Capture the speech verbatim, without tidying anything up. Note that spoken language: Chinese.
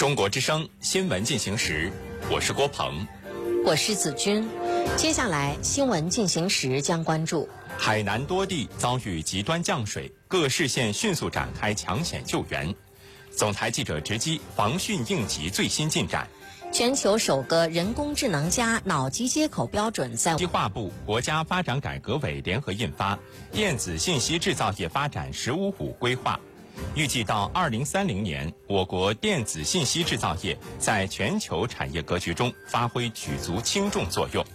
中国之声新闻进行时，我是郭鹏， 我是子君。接下来新闻进行时将关注： 海南多地遭遇极端降水，各市县迅速展开抢险救援。总台记者直击防汛应急最新进展。 全球首个人工智能加脑机接口标准在计划部、国家发展改革委联合印发《电子信息制造业发展“十五五”规划》，预计到二零三零年，我国电子信息制造业在全球产业格局中发挥举足轻重作用。